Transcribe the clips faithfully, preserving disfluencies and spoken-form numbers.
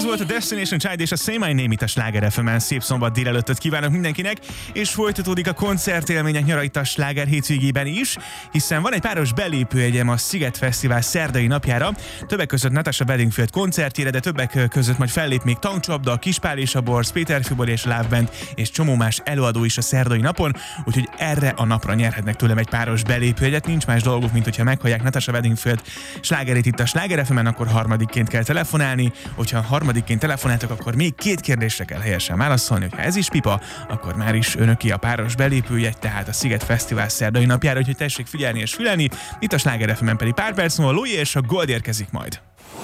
Ez volt a Destination Child és a Say My Name itt a Sláger ef emen. Szép szombat délelőttöt kívánok mindenkinek, és folytatódik a koncertélmények nyara itt a Sláger hétvégében is, hiszen van egy páros belépőjegyem a Sziget Fesztivál szerdai napjára, többek között Natasha Bedingfield koncertjére, de többek között majd fellép még Tankcsapda, Kispál és a Borz, Péter Fibori és a Love Band és csomó más előadó is a szerdai napon, úgyhogy erre a napra nyerhetnek tőlem egy páros belépőjegyet. Nincs más dolguk, mint hogyha meghallják Natasha Bedingfield slágerét itt a Sláger ef emen, akkor harmadikként kell telefonálni. Hogyha harmadikként telefonáltak, akkor még két kérdésre kell helyesen válaszolni. Ha ez is pipa, akkor már is önöki a páros belépőjegy, tehát a Sziget Fesztivál szerdai napjára, úgyhogy tessék figyelni és fülelni. Itt a Sláger ef emen pedig pár perc múlva Louis és a Gold érkezik majd.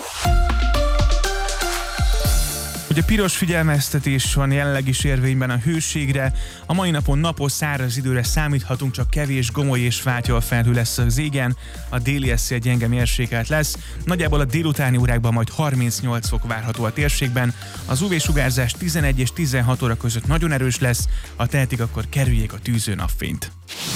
Ugye piros figyelmeztetés van jelenleg is érvényben a hőségre. A mai napon napos, száraz időre számíthatunk, csak kevés gomoly és fátyol felhő lesz az égen. A déli szél gyenge mérsékelt lesz. Nagyjából a délutáni órákban majd harmincnyolc fok várható a térségben. Az ú vé-sugárzás tizenegy és tizenhat óra között nagyon erős lesz. Ha tehetik, akkor kerüljék a tűző napfényt.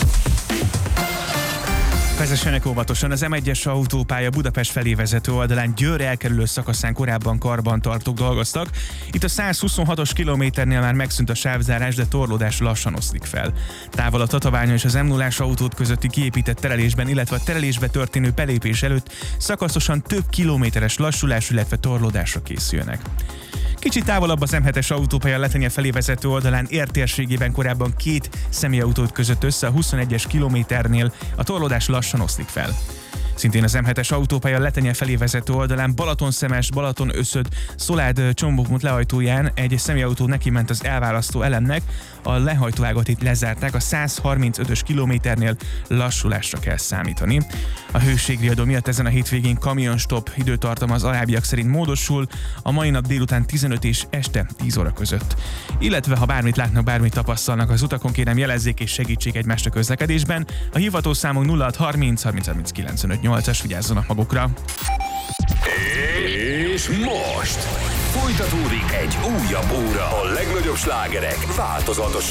Vezessenek óvatosan, az em egyes autópálya Budapest felé vezető oldalán Győr elkerülő szakaszán korábban karbantartók dolgoztak. Itt a százhuszonhatos kilométernél már megszűnt a sávzárás, de torlódás lassan oszlik fel. Távol a Tatabánya és az em nullás autót közötti kiépített terelésben, illetve a terelésbe történő belépés előtt szakaszosan több kilométeres lassulás, illetve torlódásra készülnek. Kicsit távolabb az em hetes autópálya Letenye felé vezető oldalán Ér térségében korábban két személyautót között össze a huszonegyes kilométernél, a torlódás lassan oszlik fel. Szintén az em hetes autópálya Letenye felé vezető oldalán Balaton-Szemes, Balaton-Öszöd, Szolád Csombokmut lehajtóján egy személyautó neki ment az elválasztó elemnek, a lehajtóágat itt lezárták, a százharmincötös kilométernél lassulásra kell számítani. A hőségriadó miatt ezen a hétvégén kamionstop időtartama az alábbiak szerint módosul, a mai nap délután tizenöt és este tíz óra között. Illetve ha bármit látnak, bármit tapasztalnak az utakon, kérem jelezzék és segítsék egymást a közlekedésben. A hivatószámunk nulla hat harminc harminc harminc kilencvenöt nyolcas, vigyázzanak magukra! És most folytatódik egy újabb óra a legnagyobb slágerek változatosan.